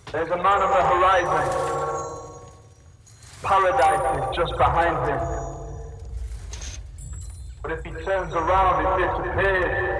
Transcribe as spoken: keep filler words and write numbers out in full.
There's a man on the horizon. Paradise is just behind him. But if he turns around, it disappears.